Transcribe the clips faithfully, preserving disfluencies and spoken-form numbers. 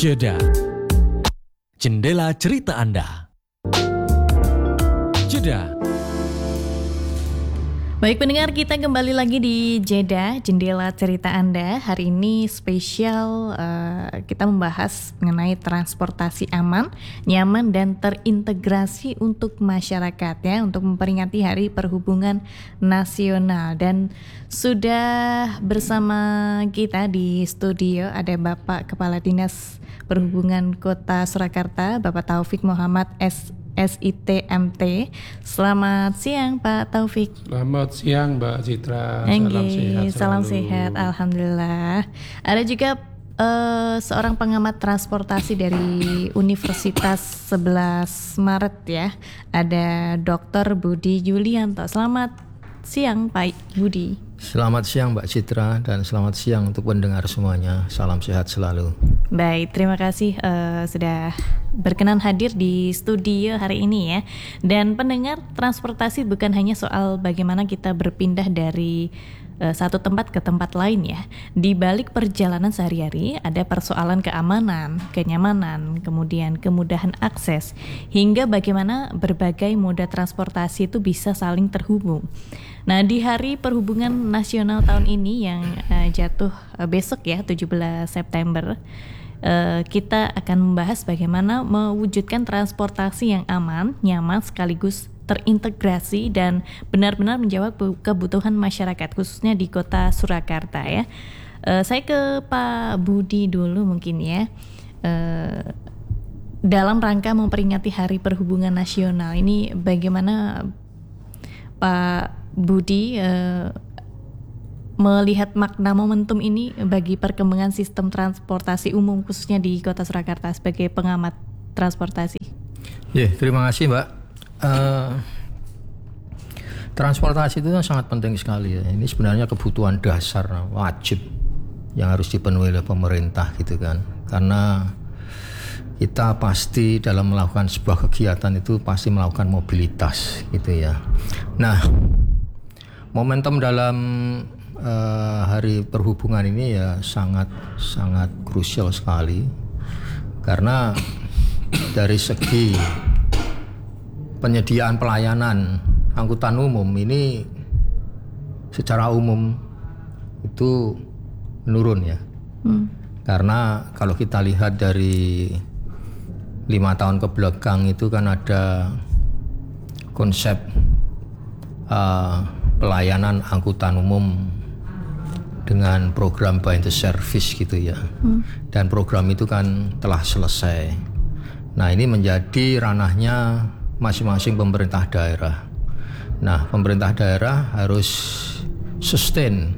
Jeda. Jendela cerita Anda. Jeda. Baik pendengar, kita kembali lagi di Jeda, Jendela Cerita Anda. Hari ini spesial uh, kita membahas mengenai transportasi aman, nyaman, dan terintegrasi untuk masyarakat ya, untuk memperingati Hari Perhubungan Nasional. Dan sudah bersama kita di studio ada Bapak Kepala Dinas Perhubungan Kota Surakarta, Bapak Taufik Muhammad S. S I T M T. Selamat siang Pak Taufik. Selamat siang Mbak Citra. Salam Salam sehat. Salam sehat, alhamdulillah. Ada juga uh, seorang pengamat transportasi dari Universitas sebelas Maret ya. Ada Doktor Budi Yulianto. Selamat siang Pak Budi. Selamat siang Mbak Citra dan selamat siang untuk pendengar semuanya. Salam sehat selalu. Baik, terima kasih uh, sudah berkenan hadir di studio hari ini ya. Dan pendengar, transportasi bukan hanya soal bagaimana kita berpindah dari uh, satu tempat ke tempat lain ya. Di balik perjalanan sehari-hari ada persoalan keamanan, kenyamanan, kemudian kemudahan akses, hingga bagaimana berbagai moda transportasi itu bisa saling terhubung. Nah, di Hari Perhubungan Nasional tahun ini yang uh, jatuh uh, besok ya, tujuh belas September, uh, kita akan membahas bagaimana mewujudkan transportasi yang aman, nyaman, sekaligus terintegrasi dan benar-benar menjawab kebutuhan masyarakat, khususnya di Kota Surakarta ya. Uh, saya ke Pak Budi dulu mungkin ya. Uh, dalam rangka memperingati Hari Perhubungan Nasional ini, bagaimana Pak Budi uh, melihat makna momentum ini bagi perkembangan sistem transportasi umum khususnya di Kota Surakarta sebagai pengamat transportasi? Ya, yeah, terima kasih Mbak. Uh, transportasi itu sangat penting sekali ya. Ini sebenarnya kebutuhan dasar wajib yang harus dipenuhi oleh pemerintah gitu kan. Karena kita pasti dalam melakukan sebuah kegiatan itu pasti melakukan mobilitas gitu ya. Nah, momentum dalam uh, Hari Perhubungan ini ya sangat sangat krusial sekali karena dari segi penyediaan pelayanan angkutan umum ini secara umum itu menurun ya. Hmm. Karena kalau kita lihat dari lima tahun ke belakang itu kan ada konsep uh, pelayanan angkutan umum dengan program by the service gitu ya. Hmm. Dan program itu kan telah selesai. Nah, ini menjadi ranahnya masing-masing pemerintah daerah. Nah, pemerintah daerah harus sustain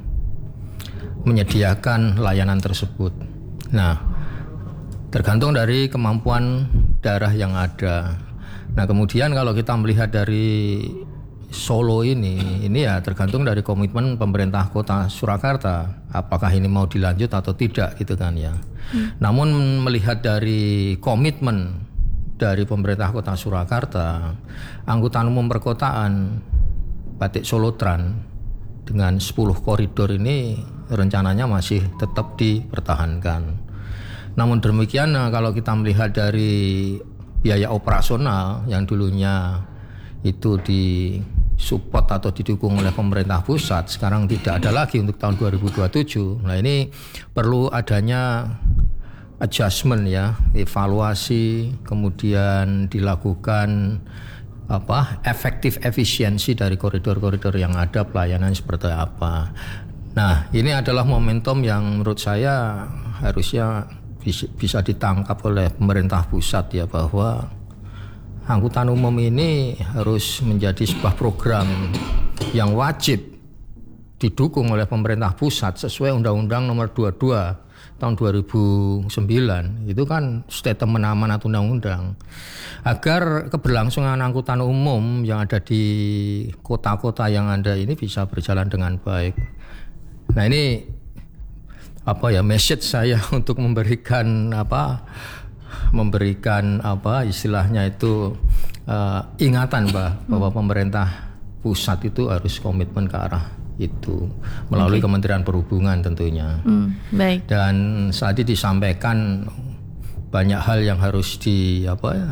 menyediakan layanan tersebut. Nah, tergantung dari kemampuan daerah yang ada. Nah, kemudian kalau kita melihat dari Solo ini, ini ya tergantung dari komitmen pemerintah Kota Surakarta, apakah ini mau dilanjut atau tidak gitu kan ya. Hmm. Namun melihat dari komitmen dari pemerintah Kota Surakarta, angkutan umum perkotaan Batik Solotran dengan sepuluh koridor ini rencananya masih tetap dipertahankan. Namun demikian, kalau kita melihat dari biaya operasional yang dulunya itu disupport atau didukung oleh pemerintah pusat, sekarang tidak ada lagi untuk tahun dua ribu dua puluh tujuh. Nah, ini perlu adanya adjustment ya, evaluasi, kemudian dilakukan apa efektif efisiensi dari koridor-koridor yang ada, pelayanan seperti apa. Nah, ini adalah momentum yang menurut saya harusnya bisa, bisa ditangkap oleh pemerintah pusat ya, bahwa angkutan umum ini harus menjadi sebuah program yang wajib didukung oleh pemerintah pusat sesuai Undang-Undang Nomor dua puluh dua tahun dua ribu sembilan. Itu kan statement amanat undang-undang agar keberlangsungan angkutan umum yang ada di kota-kota yang ada ini bisa berjalan dengan baik. Nah, ini apa ya message saya untuk memberikan apa memberikan apa istilahnya itu uh, ingatan Mbak, bahwa pemerintah pusat itu harus komitmen ke arah itu melalui okay. Kementerian Perhubungan tentunya. Hmm, baik. Dan tadi disampaikan banyak hal yang harus di apa ya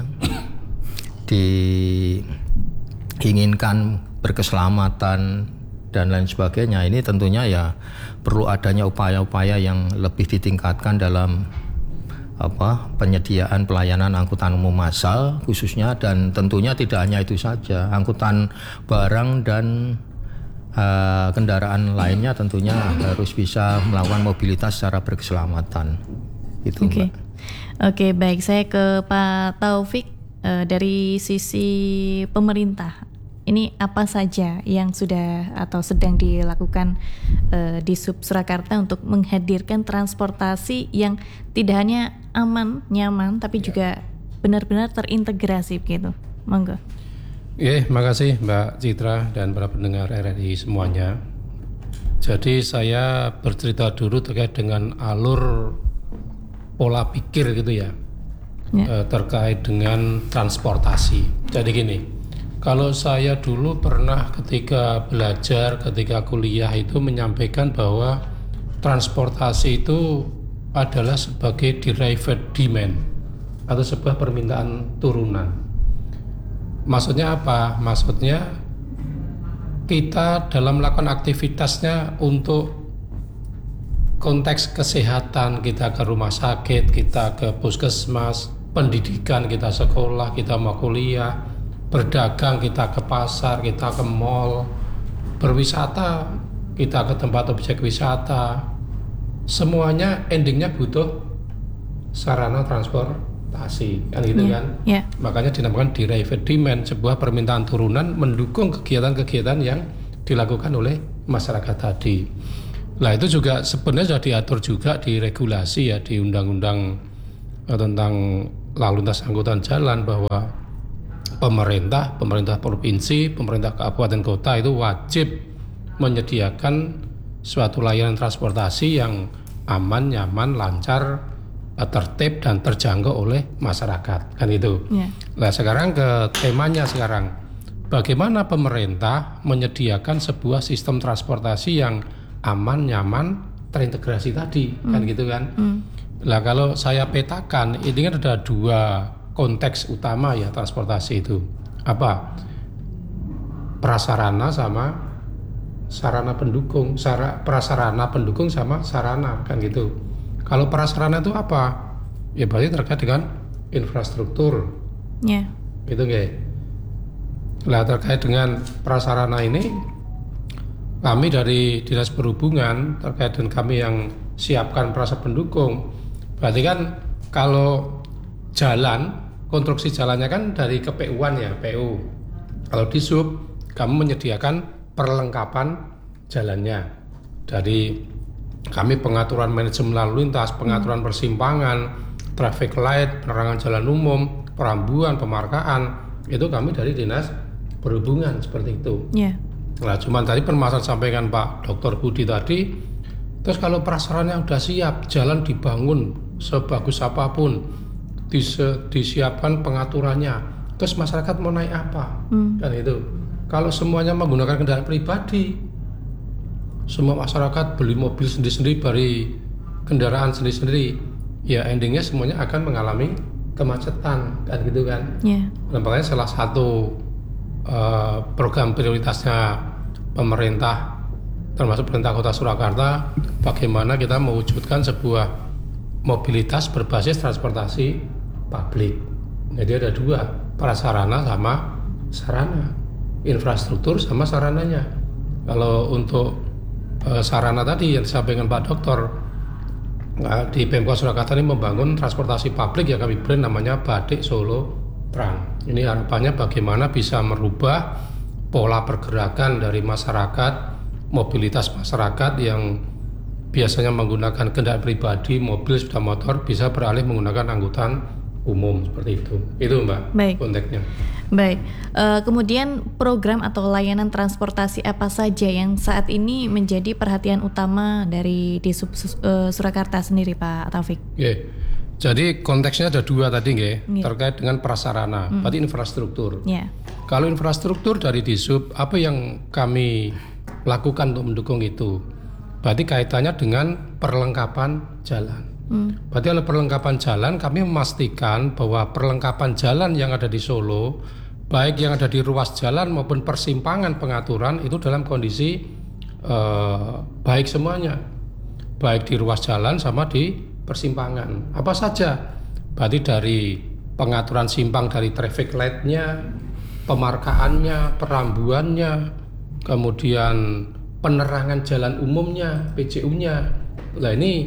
diinginkan, berkeselamatan dan lain sebagainya. Ini tentunya ya perlu adanya upaya-upaya yang lebih ditingkatkan dalam apa penyediaan pelayanan angkutan umum massal khususnya, dan tentunya tidak hanya itu saja, angkutan barang dan uh, kendaraan lainnya tentunya harus bisa melakukan mobilitas secara berkeselamatan. Itu Oke, okay. Oke okay, baik, saya ke Pak Taufik. Uh, dari sisi pemerintah, ini apa saja yang sudah atau sedang dilakukan uh, di Sub Surakarta untuk menghadirkan transportasi yang tidak hanya aman, nyaman, tapi juga benar-benar terintegrasi gitu. Monggo. Oke, makasih Mbak Citra dan para pendengar R R I semuanya. Jadi saya bercerita dulu terkait dengan alur pola pikir gitu ya. Ya. Terkait dengan transportasi. Jadi gini, kalau saya dulu pernah ketika belajar, ketika kuliah itu menyampaikan bahwa transportasi itu adalah sebagai derived demand atau sebuah permintaan turunan. Maksudnya apa? Maksudnya kita dalam melakukan aktivitasnya untuk konteks kesehatan, kita ke rumah sakit, kita ke puskesmas, pendidikan, kita sekolah, kita mau kuliah, berdagang, kita ke pasar, kita ke mall, berwisata, kita ke tempat objek wisata, semuanya endingnya butuh sarana transportasi, kan gitu yeah, kan? Yeah. Makanya dinamakan derived demand, sebuah permintaan turunan mendukung kegiatan-kegiatan yang dilakukan oleh masyarakat tadi. Nah itu juga sebenarnya sudah diatur juga di regulasi ya, di undang-undang tentang lalu lintas angkutan jalan, bahwa pemerintah, pemerintah provinsi, pemerintah kabupaten kota itu wajib menyediakan suatu layanan transportasi yang aman, nyaman, lancar, tertib dan terjangkau oleh masyarakat, kan itu. Yeah. Nah sekarang ke temanya sekarang, bagaimana pemerintah menyediakan sebuah sistem transportasi yang aman, nyaman, terintegrasi tadi, mm. kan gitu kan. Mm. Nah kalau saya petakan, ini kan ada dua konteks utama ya transportasi itu. Apa? Prasarana sama sarana pendukung. Sara, prasarana pendukung sama sarana, kan gitu. Kalau prasarana itu apa? Ya berarti terkait dengan infrastruktur. Ya. Yeah. Gitu nggak? Nah terkait dengan prasarana ini, kami dari Dinas Perhubungan terkait dengan kami yang siapkan prasarana pendukung. Berarti kan kalau jalan, konstruksi jalannya kan dari ke P U-an ya, P U. Kalau di sub, kamu menyediakan perlengkapan jalannya. Dari kami pengaturan manajemen lalu lintas, pengaturan hmm. persimpangan, traffic light, penerangan jalan umum, perambuan, pemarkaan, itu kami dari Dinas Perhubungan seperti itu. Yeah. Nah, cuman tadi permasalahan sampaikan Pak Doktor Budi tadi, terus kalau prasarannya udah siap, jalan dibangun sebagus apapun, dise, disiapkan pengaturannya, terus masyarakat mau naik apa? Hmm. Kan itu. Kalau semuanya menggunakan kendaraan pribadi, semua masyarakat beli mobil sendiri-sendiri, beli kendaraan sendiri-sendiri, ya endingnya semuanya akan mengalami kemacetan, kan gitu kan? Yeah. Dan makanya salah satu uh, program prioritasnya pemerintah, termasuk pemerintah Kota Surakarta, bagaimana kita mewujudkan sebuah mobilitas berbasis transportasi publik. Jadi ada dua, prasarana sama sarana, infrastruktur sama sarananya. Kalau untuk e, sarana tadi yang disampaikan Pak Dokter, nah, di Pemkot Surakarta ini membangun transportasi publik yang kami brand namanya Badik Solo Trans. Ini harapannya bagaimana bisa merubah pola pergerakan dari masyarakat, mobilitas masyarakat yang biasanya menggunakan kendaraan pribadi, mobil, sepeda motor, bisa beralih menggunakan angkutan umum seperti itu. Itu Mbak, baik, konteksnya. Baik, uh, kemudian program atau layanan transportasi apa saja yang saat ini menjadi perhatian utama dari di Sub uh, Surakarta sendiri Pak Taufik? Yeah. Jadi konteksnya ada dua tadi nggih, yeah. terkait dengan prasarana, mm. berarti infrastruktur. Yeah. Kalau infrastruktur dari di Sub, apa yang kami lakukan untuk mendukung itu? Berarti kaitannya dengan perlengkapan jalan. Hmm. Berarti oleh perlengkapan jalan kami memastikan bahwa perlengkapan jalan yang ada di Solo, baik yang ada di ruas jalan maupun persimpangan pengaturan itu dalam kondisi eh, baik semuanya, baik di ruas jalan sama di persimpangan. Apa saja? Berarti dari pengaturan simpang dari traffic light-nya, pemarkaannya, perambuannya, kemudian penerangan jalan umumnya, P J U-nya. Nah ini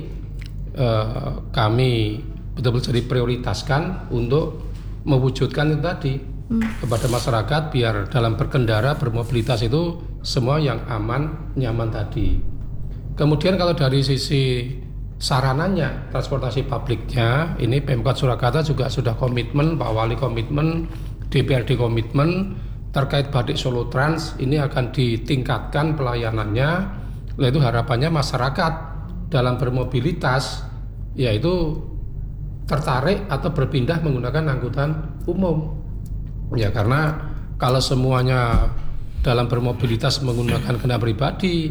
eh, kami betul-betul diprioritaskan untuk mewujudkan itu tadi hmm. kepada masyarakat biar dalam berkendara, bermobilitas itu semua yang aman, nyaman tadi. Kemudian kalau dari sisi sarananya, transportasi publiknya, ini Pemkot Surakarta juga sudah komitmen, Pak Wali komitmen, D P R D komitmen terkait Batik Solo Trans ini akan ditingkatkan pelayanannya. Yaitu harapannya masyarakat dalam bermobilitas yaitu tertarik atau berpindah menggunakan angkutan umum. Ya karena kalau semuanya dalam bermobilitas menggunakan kendaraan pribadi,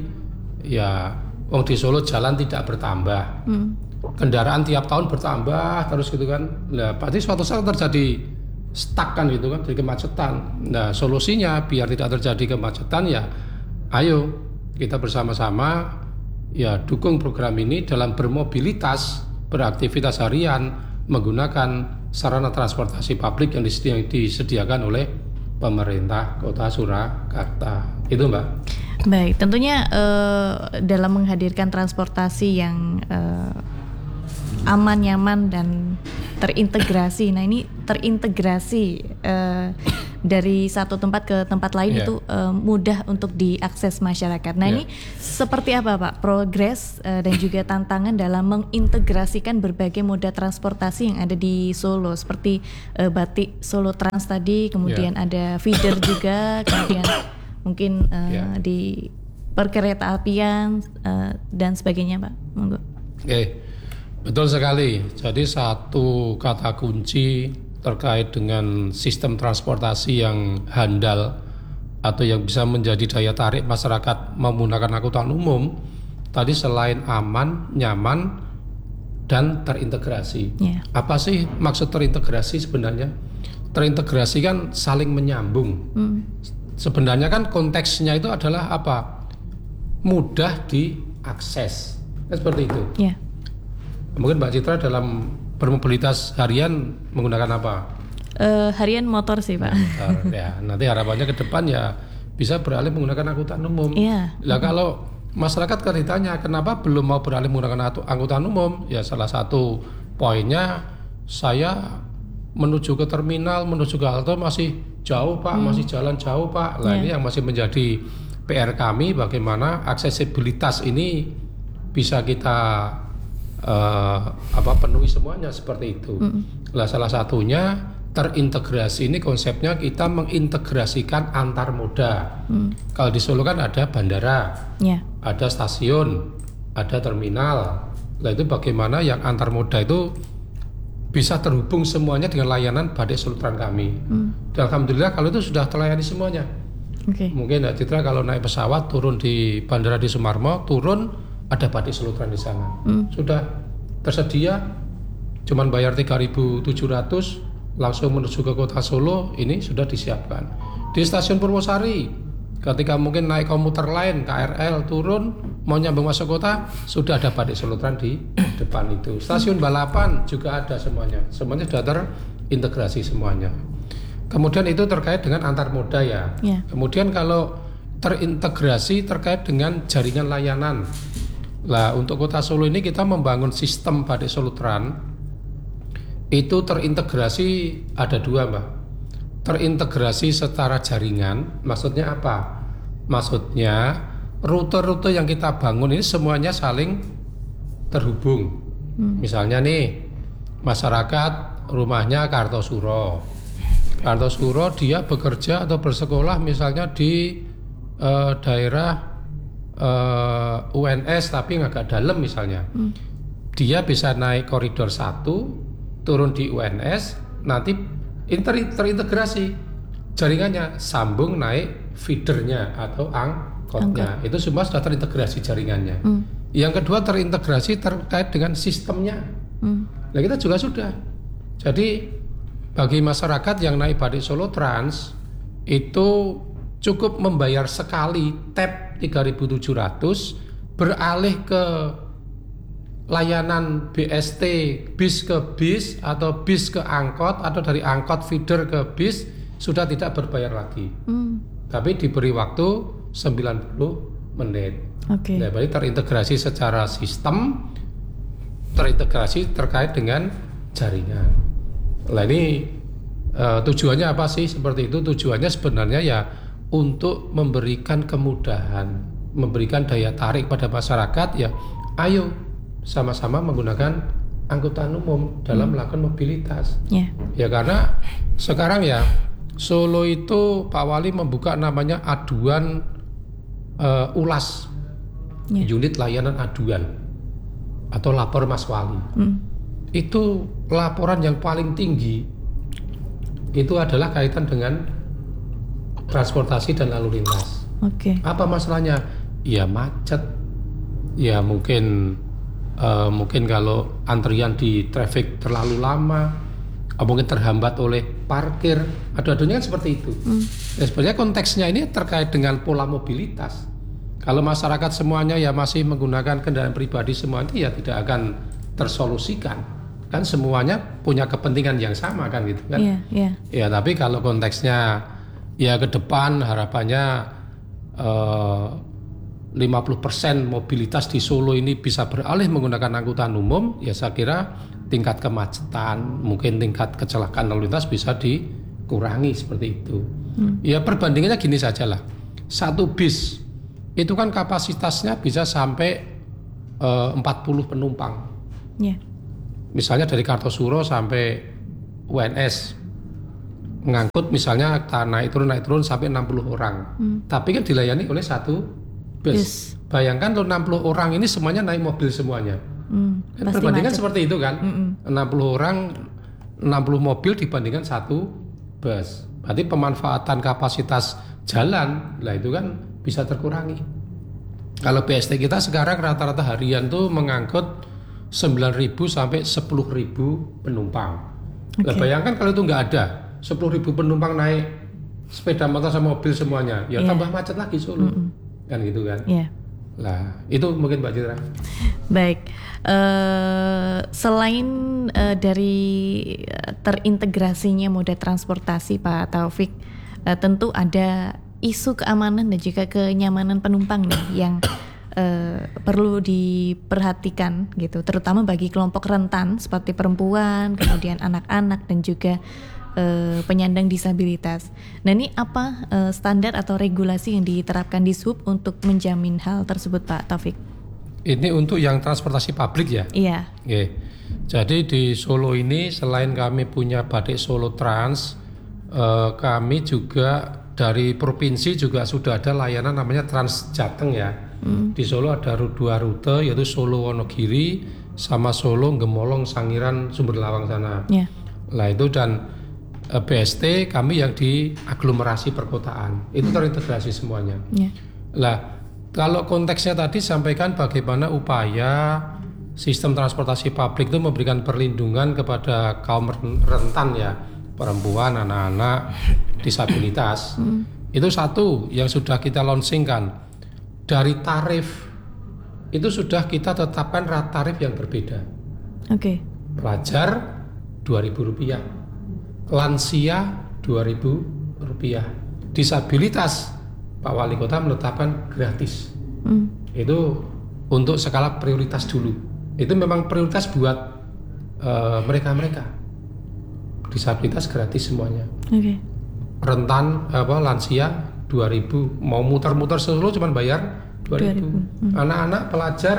ya wong di Solo jalan tidak bertambah, hmm. kendaraan tiap tahun bertambah terus gitu kan. Nah, berarti suatu saat terjadi stuck kan gitu kan, jadi kemacetan. Nah, solusinya biar tidak terjadi kemacetan ya, ayo kita bersama-sama ya dukung program ini dalam bermobilitas, beraktivitas harian menggunakan sarana transportasi publik yang disediakan oleh pemerintah Kota Surakarta. Itu Mbak. Baik, tentunya uh, dalam menghadirkan transportasi yang uh, aman, nyaman dan terintegrasi. Nah ini terintegrasi uh, dari satu tempat ke tempat lain yeah. itu uh, mudah untuk diakses masyarakat. Nah yeah. ini seperti apa Pak progres uh, dan juga tantangan dalam mengintegrasikan berbagai moda transportasi yang ada di Solo seperti uh, Batik Solo Trans tadi, kemudian yeah. ada feeder juga, kemudian mungkin uh, yeah. di perkereta apian uh, dan sebagainya Pak. Monggo. Oke. Okay. Betul sekali. Jadi satu kata kunci terkait dengan sistem transportasi yang handal atau yang bisa menjadi daya tarik masyarakat menggunakan angkutan umum tadi selain aman, nyaman dan terintegrasi. Yeah. Apa sih maksud terintegrasi sebenarnya? Terintegrasi kan saling menyambung. Mm. Sebenarnya kan konteksnya itu adalah apa? Mudah diakses. Kan seperti itu. Yeah. Mungkin Mbak Citra dalam bermobilitas harian menggunakan apa? Uh, harian motor sih Pak. Motor, ya. Nanti harapannya ke depan ya bisa beralih menggunakan angkutan umum. Yeah. Lah kalau masyarakat kan ditanya kenapa belum mau beralih menggunakan angkutan umum? Ya salah satu poinnya saya menuju ke terminal, menuju ke halte masih jauh Pak, hmm. masih jalan jauh Pak. Lah yeah. ini yang masih menjadi P R kami bagaimana aksesibilitas ini bisa kita uh, apa penuhi semuanya seperti itu. Hmm. Lah salah satunya terintegrasi ini konsepnya kita mengintegrasikan antar moda. Hmm. Kalau di Solo kan ada bandara, yeah. ada stasiun, ada terminal. Lah itu bagaimana yang antar moda itu bisa terhubung semuanya dengan layanan Batik Solo Trans kami. Hmm. Dan alhamdulillah kalau itu sudah terlayani semuanya. Okay. Mungkin Mbak Citra kalau naik pesawat turun di bandara di Sumarmo, turun ada Batik Solo Trans di sana. Hmm. Sudah tersedia, cuman bayar tiga ribu tujuh ratus langsung menuju ke kota Solo, ini sudah disiapkan. Di stasiun Purwosari, ketika mungkin naik komuter lain K R L turun mau nyambung masuk kota, sudah ada Batik Solo Trans di depan itu. Stasiun balapan juga ada semuanya. Semuanya sudah terintegrasi semuanya. Kemudian itu terkait dengan antar moda ya. Yeah. Kemudian kalau terintegrasi terkait dengan jaringan layanan. Lah untuk kota Solo ini kita membangun sistem Batik Solo Trans itu terintegrasi ada dua Mbak. Terintegrasi secara jaringan, maksudnya apa? Maksudnya rute-rute yang kita bangun ini semuanya saling terhubung. Hmm. Misalnya nih, masyarakat rumahnya Kartosuro. Kartosuro dia bekerja atau bersekolah misalnya di uh, daerah uh, U N S tapi agak dalam misalnya. Hmm. Dia bisa naik koridor satu, turun di U N S, nanti Inter- terintegrasi jaringannya, sambung naik feedernya atau angkotnya. Angkot. Itu semua sudah terintegrasi jaringannya. Hmm. Yang kedua terintegrasi terkait dengan sistemnya. Hmm. Nah kita juga sudah. Jadi bagi masyarakat yang naik Batik Solo Trans itu cukup membayar sekali tap tiga ribu tujuh ratus, beralih ke layanan B S T bis ke bis atau bis ke angkot atau dari angkot feeder ke bis sudah tidak berbayar lagi. Hmm. Tapi diberi waktu sembilan puluh menit. Oke. Okay. Nah, berarti terintegrasi secara sistem, terintegrasi terkait dengan jaringan. Nah ini uh, tujuannya apa sih seperti itu? Tujuannya sebenarnya ya untuk memberikan kemudahan, memberikan daya tarik pada masyarakat ya. Ayo sama-sama menggunakan angkutan umum dalam hmm. melakukan mobilitas. Yeah. Ya karena sekarang ya Solo itu Pak Wali membuka namanya aduan uh, ulas, yeah. unit layanan aduan atau lapor Mas Wali. Hmm. Itu laporan yang paling tinggi itu adalah kaitan dengan transportasi dan lalu lintas. Oke. Okay. Apa masalahnya? Ya macet. Ya mungkin uh, mungkin kalau antrian di traffic terlalu lama, mungkin terhambat oleh parkir. Adu-adunya kan seperti itu. Hmm. Ya, sebenarnya konteksnya ini terkait dengan pola mobilitas. Kalau masyarakat semuanya ya masih menggunakan kendaraan pribadi semua itu ya tidak akan tersolusikan. Kan semuanya punya kepentingan yang sama kan gitu kan. Yeah, yeah. Ya tapi kalau konteksnya ya ke depan harapannya uh, lima puluh persen mobilitas di Solo ini bisa beralih menggunakan angkutan umum, ya saya kira tingkat kemacetan, mungkin tingkat kecelakaan lalu lintas bisa dikurangi seperti itu. Hmm. Ya perbandingannya gini saja lah. Satu bis itu kan kapasitasnya bisa sampai uh, empat puluh penumpang. Yeah. Misalnya dari Kartosuro sampai U N S ngangkut misalnya naik turun naik turun sampai enam puluh orang. Hmm. Tapi kan dilayani oleh satu bus. Yes. Bayangkan kalau enam puluh orang ini semuanya naik mobil semuanya. Hmm, kan perbandingan macet. Seperti itu kan. Mm-mm. enam puluh orang, enam puluh mobil dibandingkan satu bus. Berarti pemanfaatan kapasitas jalan lah itu kan bisa terkurangi. Kalau B S T kita sekarang rata-rata harian tuh mengangkut sembilan ribu sampai sepuluh ribu penumpang. Okay. Nah, bayangkan kalau itu nggak ada sepuluh ribu penumpang naik sepeda motor sama mobil semuanya, ya yeah. tambah macet lagi Solo. Mm-mm. Kan gitu kan. Yeah. Lah, itu mungkin Mbak Citra. Baik, uh, selain uh, dari terintegrasinya moda transportasi Pak Taufik, uh, tentu ada isu keamanan dan juga kenyamanan penumpang nih yang uh, perlu diperhatikan gitu, terutama bagi kelompok rentan seperti perempuan, kemudian anak-anak dan juga Uh, penyandang disabilitas. Nah ini apa uh, standar atau regulasi yang diterapkan di Sub untuk menjamin hal tersebut Pak Taufik? Ini untuk yang transportasi publik ya? Iya. Oke. Jadi di Solo ini selain kami punya Batik Solo Trans, uh, kami juga dari provinsi juga sudah ada layanan namanya Trans Jateng ya. Hmm. Di Solo ada dua rute yaitu Solo Wonogiri sama Solo Gemolong Sangiran Sumber Lawang sana. Yeah. Lah itu dan B S T kami yang di aglomerasi perkotaan itu terintegrasi semuanya. Yeah. Lah kalau konteksnya tadi sampaikan bagaimana upaya sistem transportasi publik itu memberikan perlindungan kepada kaum rentan ya, perempuan, anak-anak, disabilitas. Mm. Itu satu yang sudah kita launchingkan. Dari tarif itu sudah kita tetapkan tarif yang berbeda. Oke. Okay. Pelajar dua ribu rupiah. Lansia dua ribu rupiah, disabilitas Pak Wali Kota menetapkan gratis. Mm. Itu untuk skala prioritas dulu. Itu memang prioritas buat uh, mereka-mereka. Disabilitas gratis semuanya. Okay. Rentan apa lansia dua ribu, mau muter-muter Solo cuma bayar dua ribu. Mm. Anak-anak pelajar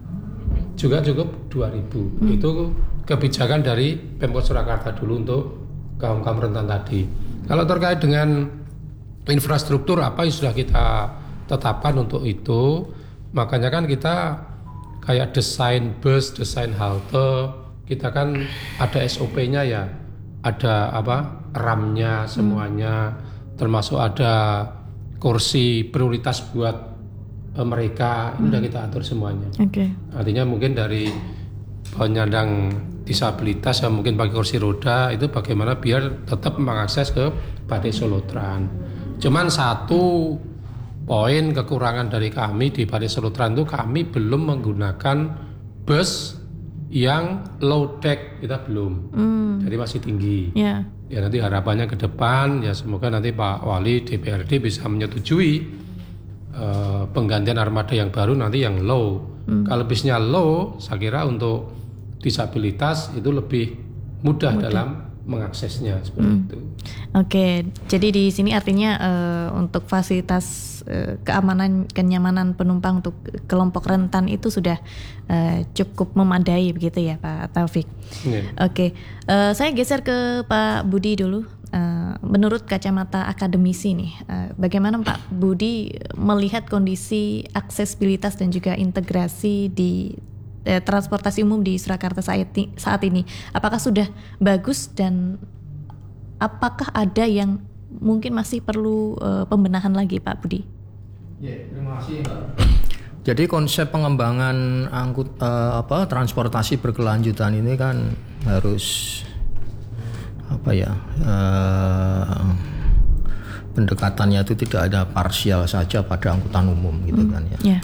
juga cukup dua ribu. Mm. Itu kebijakan dari Pemkot Surakarta dulu untuk kaum-kaum rentan tadi. Kalau terkait dengan infrastruktur apa yang sudah kita tetapkan untuk itu, makanya kan kita kayak desain bus, desain halte, kita kan ada S O P-nya ya, ada apa ramnya semuanya, hmm. termasuk ada kursi prioritas buat uh, mereka, hmm. sudah kita atur semuanya. Okay. Artinya mungkin dari penyandang disabilitas yang mungkin pakai kursi roda itu bagaimana biar tetap mengakses ke Badai Solo Trans. Cuman satu poin kekurangan dari kami di Badai Solo Trans itu kami belum menggunakan bus yang low deck, kita belum, mm. jadi masih tinggi. Yeah. Ya nanti harapannya ke depan ya semoga nanti Pak Wali D P R D bisa menyetujui Uh, penggantian armada yang baru nanti yang low. Hmm. Kalau bisnya low, saya kira untuk disabilitas itu lebih mudah, mudah. dalam mengaksesnya seperti hmm. itu. Oke, jadi di sini artinya uh, untuk fasilitas uh, keamanan, kenyamanan penumpang untuk kelompok rentan itu sudah uh, cukup memadai begitu ya Pak Taufik. Yeah. Oke, uh, saya geser ke Pak Budi dulu. Uh, menurut kacamata akademisi nih, uh, bagaimana Pak Budi melihat kondisi aksesibilitas dan juga integrasi di uh, transportasi umum di Surakarta saat ini? Apakah sudah bagus dan apakah ada yang mungkin masih perlu uh, pembenahan lagi Pak Budi? Ya, terima kasih Mbak. Jadi konsep pengembangan angkut uh, apa transportasi berkelanjutan ini kan harus apa ya uh, pendekatannya itu tidak ada parsial saja pada angkutan umum gitu hmm. kan ya. Yeah.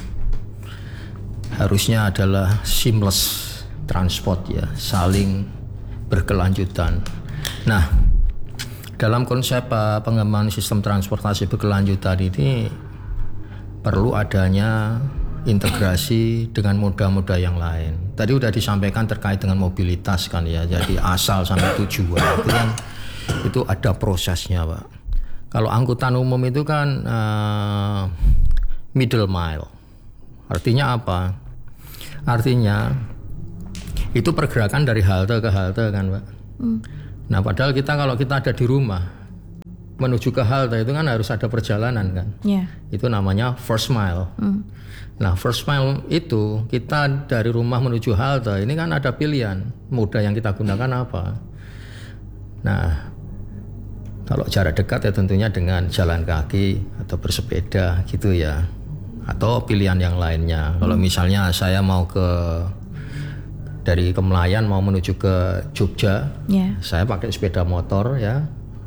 Harusnya adalah seamless transport ya, saling berkelanjutan. Nah, dalam konsep uh, pengembangan sistem transportasi berkelanjutan ini perlu adanya integrasi dengan moda-moda yang lain. Tadi udah disampaikan terkait dengan mobilitas kan ya. Jadi asal sampai tujuan itu kan itu ada prosesnya Pak. Kalau angkutan umum itu kan uh, middle mile. Artinya apa? Artinya itu pergerakan dari halte ke halte kan Pak. Hmm. Nah padahal kita kalau kita ada di rumah menuju ke halte itu kan harus ada perjalanan kan. Yeah. Itu namanya first mile. Hmm. Nah first mile itu kita dari rumah menuju halte ini kan ada pilihan moda yang kita gunakan apa. Nah kalau jarak dekat ya tentunya dengan jalan kaki atau bersepeda gitu ya, atau pilihan yang lainnya. Hmm. Kalau misalnya saya mau ke dari Kemlayan mau menuju ke Jogja, yeah. saya pakai sepeda motor ya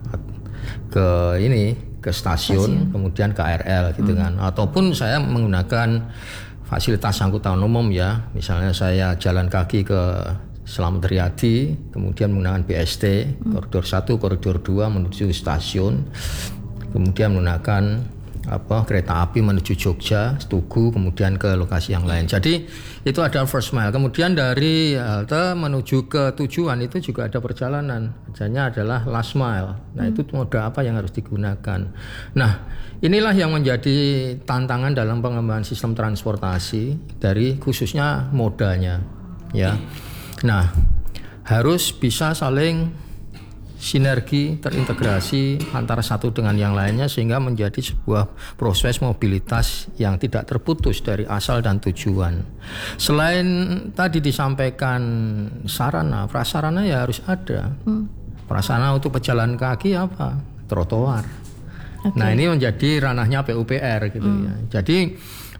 ke ini ke stasiun, stasiun. kemudian K R L gitu hmm. kan, ataupun saya menggunakan fasilitas angkutan umum ya, misalnya saya jalan kaki ke Slamet Riyadi, kemudian menggunakan B S T hmm. koridor satu, koridor dua menuju stasiun, kemudian menggunakan apa kereta api menuju Jogja, Tugu, kemudian ke lokasi yang lain. Jadi itu ada first mile. Kemudian dari halte menuju ke tujuan itu juga ada perjalanan. Adanya adalah last mile. Nah hmm. itu moda apa yang harus digunakan. Nah inilah yang menjadi tantangan dalam pengembangan sistem transportasi dari khususnya modanya. Ya. Nah harus bisa saling sinergi, terintegrasi antara satu dengan yang lainnya sehingga menjadi sebuah proses mobilitas yang tidak terputus dari asal dan tujuan. Selain tadi disampaikan sarana, prasarana ya harus ada. Hmm. Prasarana untuk pejalan kaki apa? Trotoar. Okay. Nah ini menjadi ranahnya P U P R gitu hmm. ya. Jadi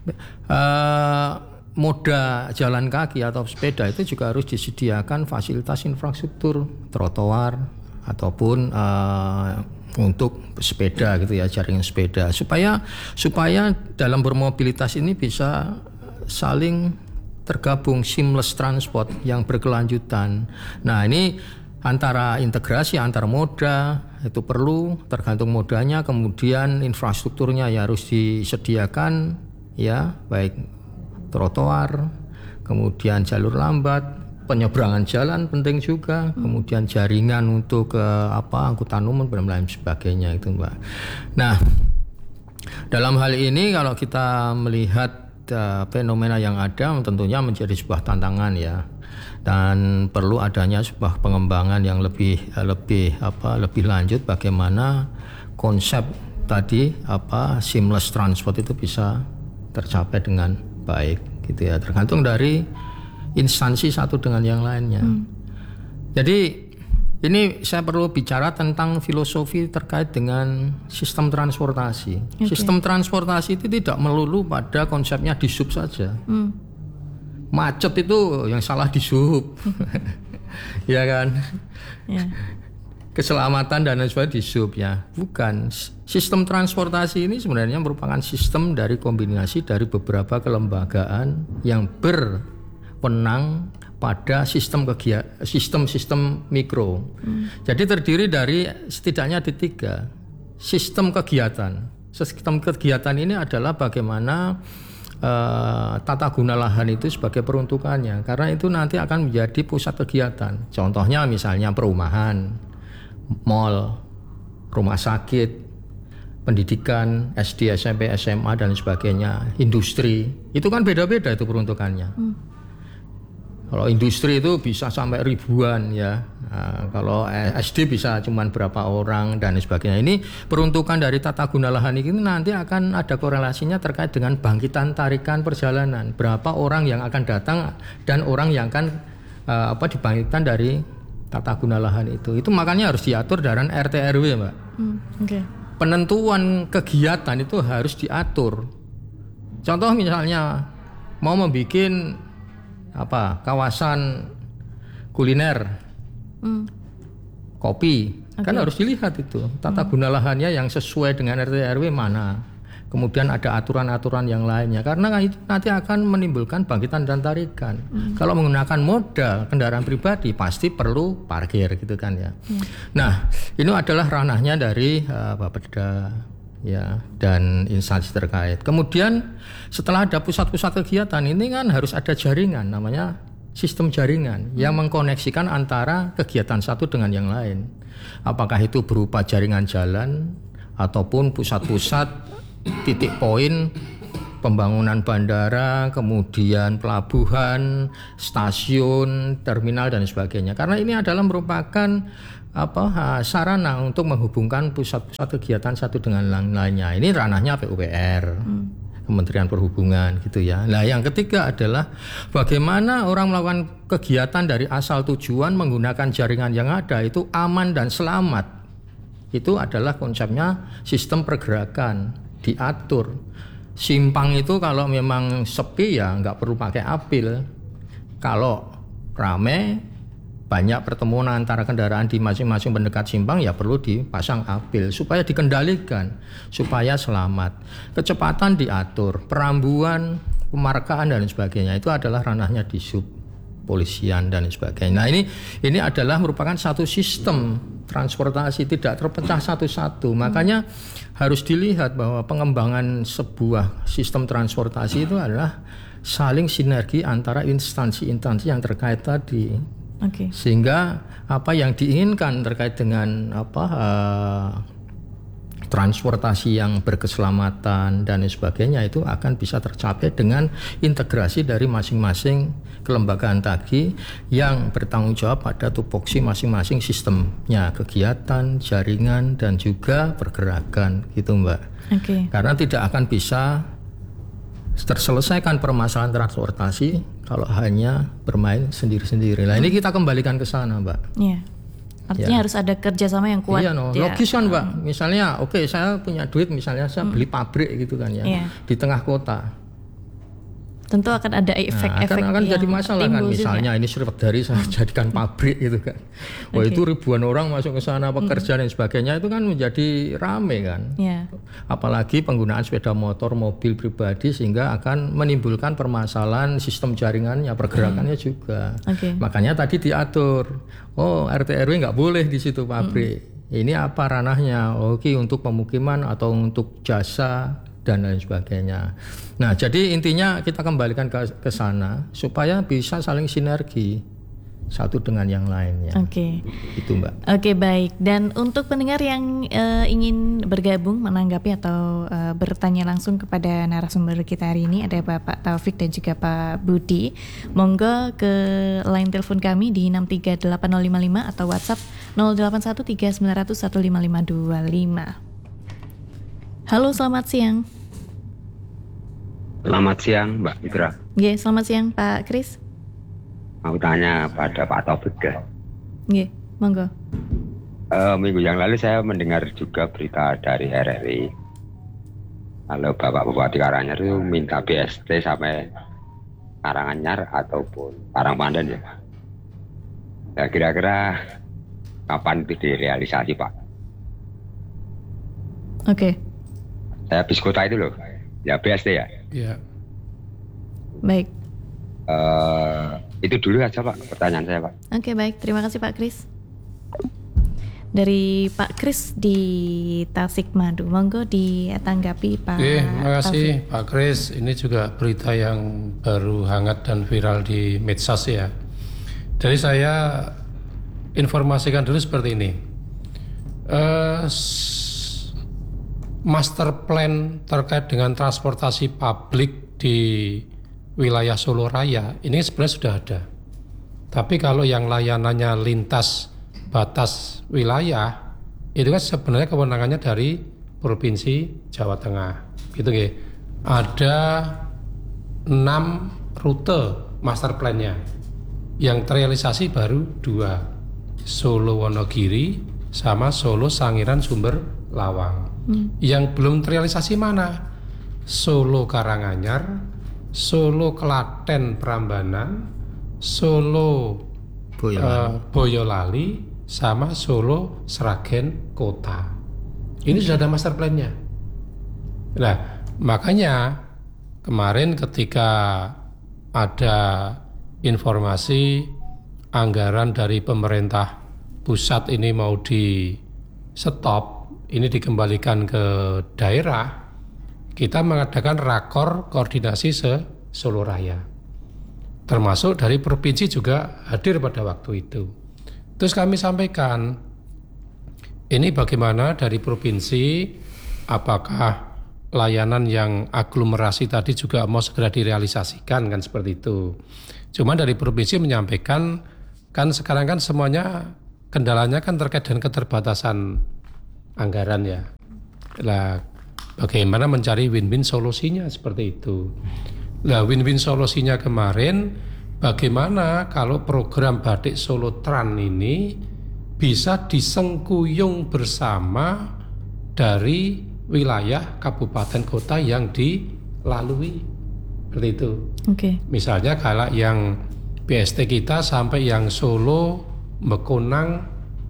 uh, moda jalan kaki atau sepeda itu juga harus disediakan fasilitas infrastruktur, trotoar, ataupun uh, untuk sepeda gitu ya, jaringan sepeda supaya supaya dalam bermobilitas ini bisa saling tergabung, seamless transport yang berkelanjutan. Nah ini antara integrasi antar moda itu perlu, tergantung modanya, kemudian infrastrukturnya ya harus disediakan ya, baik trotoar, kemudian jalur lambat, penyeberangan jalan penting juga, hmm. kemudian jaringan untuk ke apa angkutan umum dan lain sebagainya itu Mbak. Nah, dalam hal ini kalau kita melihat uh, fenomena yang ada tentunya menjadi sebuah tantangan ya. Dan perlu adanya sebuah pengembangan yang lebih uh, lebih apa lebih lanjut bagaimana konsep tadi apa seamless transport itu bisa tercapai dengan baik gitu ya. Tergantung dari instansi satu dengan yang lainnya. Hmm. Jadi ini saya perlu bicara tentang filosofi terkait dengan sistem transportasi. Okay. Sistem transportasi itu tidak melulu pada konsepnya di sub saja. Hmm. macet itu yang salah di sub. Ya kan? Ya. Keselamatan dan lain sebagainya di sub ya. Bukan. Sistem transportasi ini sebenarnya merupakan sistem dari kombinasi dari beberapa kelembagaan yang berwenang pada sistem kegiatan, sistem-sistem mikro. Hmm. Jadi terdiri dari setidaknya ada tiga sistem kegiatan. Sistem kegiatan ini adalah bagaimana uh, tata guna lahan itu sebagai peruntukannya, karena itu nanti akan menjadi pusat kegiatan. Contohnya misalnya perumahan, mall, rumah sakit, pendidikan, S D, S M P, S M A dan sebagainya, industri. Itu kan beda-beda itu peruntukannya. Hmm. Kalau industri itu bisa sampai ribuan ya. Nah, kalau S D bisa cuman berapa orang dan sebagainya. Ini peruntukan dari tata guna lahan ini nanti akan ada korelasinya terkait dengan bangkitan tarikan perjalanan. Berapa orang yang akan datang dan orang yang akan uh, apa dibangkitkan dari tata guna lahan itu. Itu makanya harus diatur dalam R T R W, Mbak. Hmm, okay. Penentuan kegiatan itu harus diatur. Contoh misalnya mau membuat apa kawasan kuliner, hmm. kopi, okay. Kan harus dilihat itu tata guna lahannya yang sesuai dengan R T R W mana. Kemudian ada aturan-aturan yang lainnya, karena itu nanti akan menimbulkan bangkitan dan tarikan. Hmm. Kalau menggunakan modal kendaraan pribadi pasti perlu parkir gitu kan ya. Hmm. Nah ini adalah ranahnya dari uh, Bapeda ya dan instansi terkait. Kemudian setelah ada pusat-pusat kegiatan ini kan harus ada jaringan, namanya sistem jaringan hmm. yang mengkoneksikan antara kegiatan satu dengan yang lain. Apakah itu berupa jaringan jalan ataupun pusat-pusat titik poin pembangunan bandara, kemudian pelabuhan, stasiun, terminal dan sebagainya. Karena ini adalah merupakan apa sarana untuk menghubungkan pusat-pusat kegiatan satu dengan lainnya. Ini ranahnya P U P R, hmm. Kementerian Perhubungan gitu ya. Nah, yang ketiga adalah bagaimana orang melakukan kegiatan dari asal tujuan menggunakan jaringan yang ada itu aman dan selamat. Itu adalah konsepnya sistem pergerakan. Diatur. Simpang itu kalau memang sepi ya nggak perlu pakai apil. Kalau rame banyak pertemuan antara kendaraan di masing-masing pendekat simpang ya perlu dipasang apil supaya dikendalikan, supaya selamat. Kecepatan diatur, perambuan, pemarkaan dan sebagainya itu adalah ranahnya di sub polisian dan sebagainya. Nah ini ini adalah merupakan satu sistem transportasi tidak terpecah satu-satu. Makanya harus dilihat bahwa pengembangan sebuah sistem transportasi itu adalah saling sinergi antara instansi-instansi yang terkait tadi. Okay. Sehingga apa yang diinginkan terkait dengan apa uh, transportasi yang berkeselamatan dan sebagainya itu akan bisa tercapai dengan integrasi dari masing-masing kelembagaan tadi yang bertanggung jawab pada tupoksi masing-masing sistemnya, kegiatan, jaringan dan juga pergerakan gitu Mbak. Okay. Karena tidak akan bisa terselesaikan permasalahan transportasi kalau hanya bermain sendiri-sendiri. Nah ini kita kembalikan ke sana Mbak. Iya. Yeah. Artinya ya. Harus ada kerjasama yang kuat. Iya, no. Ya. Logis kan, Mbak. Misalnya, oke, okay, saya punya duit, misalnya saya hmm. beli pabrik gitu kan ya, yeah. di tengah kota. Tentu akan ada efek-efek nah, akan, akan jadi masalah kan. Misalnya juga. Ini servet dari saya hmm. jadikan pabrik gitu kan. Wah okay. Itu ribuan orang masuk ke sana, pekerja hmm. dan sebagainya itu kan menjadi rame kan. Yeah. Apalagi penggunaan sepeda motor, mobil pribadi sehingga akan menimbulkan permasalahan sistem jaringannya, pergerakannya hmm. juga. Okay. Makanya tadi diatur. Oh R T R W nggak boleh di situ pabrik. Hmm. Ini apa ranahnya? Oke untuk pemukiman atau untuk jasa dan lain sebagainya. Nah, jadi intinya kita kembalikan ke, ke sana supaya bisa saling sinergi satu dengan yang lainnya. Oke. Okay. Itu Mbak. Oke okay, baik. Dan untuk pendengar yang uh, ingin bergabung menanggapi atau uh, bertanya langsung kepada narasumber kita hari ini ada Bapak Taufik dan juga Pak Budi. Monggo ke line telepon kami di enam tiga delapan nol lima lima atau WhatsApp nol delapan satu tiga sembilan nol nol satu lima lima dua lima. Halo, selamat siang. Selamat siang, Mbak Fitra. Iya, selamat siang, Pak Kris. Mau tanya pada Pak Taufik ya. Iya, monggo. Uh, minggu yang lalu saya mendengar juga berita dari R R I. Kalau Bapak Bupati Karanganyar itu minta B S T sampai Karanganyar ataupun Karangpandan ya. Nah, kira-kira kapan itu direalisasi Pak? Oke. Okay. Saya bis kota itu loh, ya B S D ya. Iya. Baik. Uh, itu dulu aja Pak pertanyaan saya Pak. Oke okay, baik, terima kasih Pak Kris. Dari Pak Kris di Tasikmadu, monggo ditanggapi Pak. Oke, terima kasih Taufik. Pak Kris. Ini juga berita yang baru hangat dan viral di medsos ya. Jadi saya informasikan dulu seperti ini. Uh, master plan terkait dengan transportasi publik di wilayah Solo Raya ini sebenarnya sudah ada. Tapi kalau yang layanannya lintas batas wilayah itu kan sebenarnya kewenangannya dari Provinsi Jawa Tengah. Gitu ya. Ada enam rute master plan-nya. Yang terrealisasi baru dua. Solo Wonogiri sama Solo Sangiran Sumber Lawang. Hmm. Yang belum terrealisasi mana? Solo Karanganyar, Solo Klaten Prambanan, Solo Boyolali, uh, Boyolali sama Solo Sragen Kota. Ini sudah ada master plan-nya. Nah, makanya kemarin ketika ada informasi anggaran dari pemerintah pusat ini mau di stop, ini dikembalikan ke daerah, kita mengadakan rakor koordinasi se Solo Raya. Termasuk dari provinsi juga hadir pada waktu itu. Terus kami sampaikan, ini bagaimana dari provinsi, apakah layanan yang aglomerasi tadi juga mau segera direalisasikan, kan seperti itu. Cuma dari provinsi menyampaikan, kan sekarang kan semuanya kendalanya kan terkait dengan keterbatasan anggaran ya. Nah, bagaimana mencari win-win solusinya seperti itu. Nah, win-win solusinya kemarin, bagaimana kalau program Batik Solo Tran ini bisa disengkuyung bersama dari wilayah kabupaten kota yang dilalui. Seperti itu. Oke. Okay. Misalnya kalau yang B S T kita sampai yang Solo, Mekonang,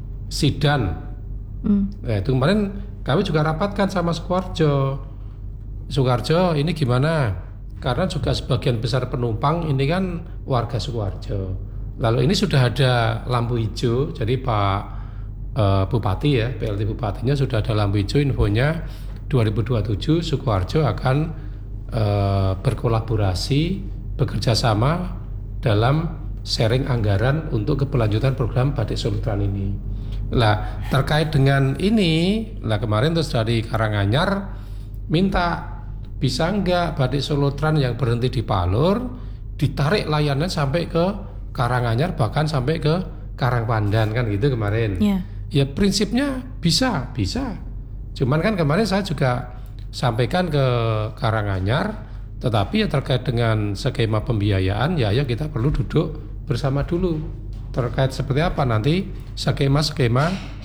Sidan. Mm. Nah, itu kemarin kami juga rapatkan sama Sukoharjo. Sukoharjo ini gimana? Karena juga sebagian besar penumpang ini kan warga Sukoharjo. Lalu ini sudah ada lampu hijau, jadi Pak e, Bupati ya, P L T Bupatinya sudah ada lampu hijau, infonya dua ribu dua puluh tujuh Sukoharjo akan e, berkolaborasi, bekerja sama dalam sharing anggaran untuk keberlanjutan program Batik Solo Tran ini. Nah, terkait dengan ini, nah kemarin terus dari Karanganyar minta bisa enggak Batik Solo Tran yang berhenti di Palur ditarik layanannya sampai ke Karanganyar, bahkan sampai ke Karangpandan, kan gitu kemarin. Yeah. Ya prinsipnya bisa, bisa. Cuman kan kemarin saya juga sampaikan ke Karanganyar, tetapi ya terkait dengan skema pembiayaan ya ya kita perlu duduk bersama dulu terkait seperti apa nanti skema-skema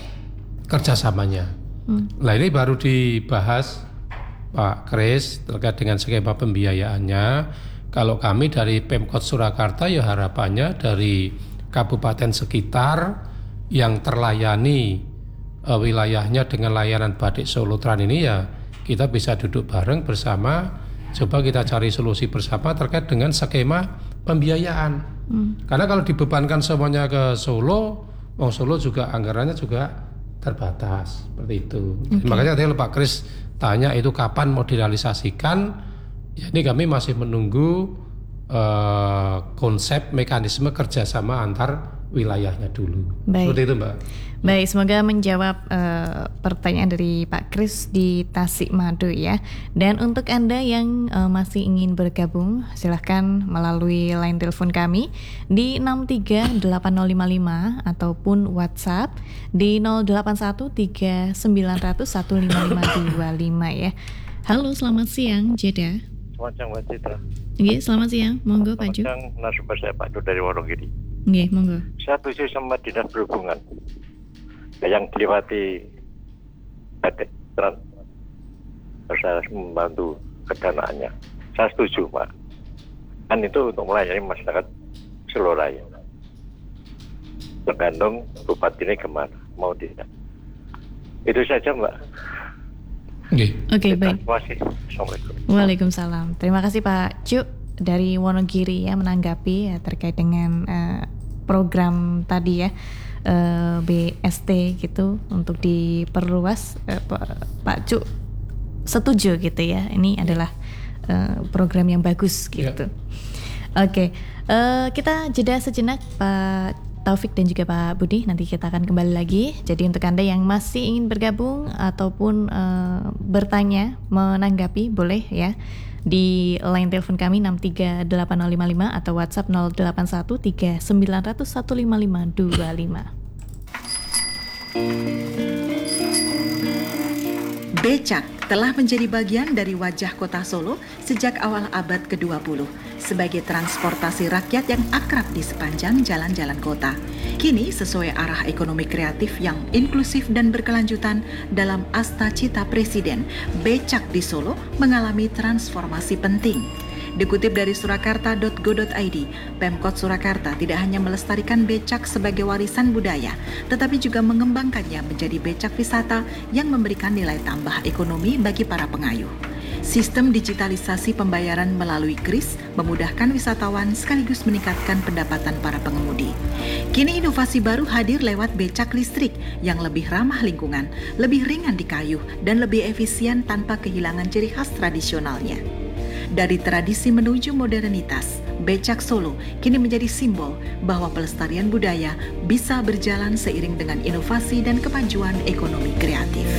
kerjasamanya. Hmm. Nah ini baru dibahas Pak Kris terkait dengan skema pembiayaannya. Kalau kami dari Pemkot Surakarta ya harapannya dari kabupaten sekitar yang terlayani e, wilayahnya dengan layanan Batik Solo Tran ini ya kita bisa duduk bareng bersama, coba kita cari solusi bersama terkait dengan skema pembiayaan. Hmm. Karena kalau dibebankan semuanya ke Solo, Wong Solo juga anggarannya juga terbatas seperti itu. Okay. Makanya tadi Pak Kris tanya itu kapan mau direalisasikan. Ya, ini kami masih menunggu uh, konsep mekanisme kerjasama antar wilayahnya dulu. Baik. Seperti itu Mbak. Baik, semoga menjawab uh, pertanyaan dari Pak Kris di Tasikmadu ya. Dan untuk Anda yang uh, masih ingin bergabung, silahkan melalui line telepon kami di enam tiga delapan nol lima lima ataupun WhatsApp di nol delapan satu tiga sembilan nol nol satu lima lima dua lima ya. Halo, selamat siang Jeddah. Selamat siang Mbak Citra. Oke, selamat siang. Monggo Pak Ju. Selamat siang, narasumber saya Pak Ju dari Wonogiri. Oke, monggo. Saya setuju sama Dinas Perhubungan yang dilewati Batik Tran harus membantu kedanaannya. Saya setuju Pak. Kan itu untuk melayani masyarakat Seloraya. Tergantung bupati ini kemana, mau tidak. Itu saja Mbak. Oke. Oke, baik. Terima kasih. Assalamualaikum. Waalaikumsalam. Terima kasih Pak Cuk dari Wonogiri ya menanggapi ya, terkait dengan uh, program tadi ya, uh, B S T gitu untuk diperluas. Uh, Pak Cuk setuju gitu ya. Ini adalah uh, program yang bagus gitu. Ya. Oke, uh, kita jeda sejenak Pak Taufik dan juga Pak Budi, nanti kita akan kembali lagi. Jadi untuk Anda yang masih ingin bergabung ataupun uh, bertanya, menanggapi, boleh ya di line telepon kami enam tiga delapan nol lima lima atau WhatsApp nol delapan satu tiga sembilan nol nol satu lima lima dua lima. Becak telah menjadi bagian dari wajah kota Solo sejak awal abad ke dua puluh sebagai transportasi rakyat yang akrab di sepanjang jalan-jalan kota. Kini sesuai arah ekonomi kreatif yang inklusif dan berkelanjutan dalam Asta Cita Presiden, becak di Solo mengalami transformasi penting. Dikutip dari surakarta dot go dot i d, Pemkot Surakarta tidak hanya melestarikan becak sebagai warisan budaya, tetapi juga mengembangkannya menjadi becak wisata yang memberikan nilai tambah ekonomi bagi para pengayuh. Sistem digitalisasi pembayaran melalui kris memudahkan wisatawan sekaligus meningkatkan pendapatan para pengemudi. Kini inovasi baru hadir lewat becak listrik yang lebih ramah lingkungan, lebih ringan dikayuh, dan lebih efisien tanpa kehilangan ciri khas tradisionalnya. Dari tradisi menuju modernitas, becak Solo kini menjadi simbol bahwa pelestarian budaya bisa berjalan seiring dengan inovasi dan kemajuan ekonomi kreatif.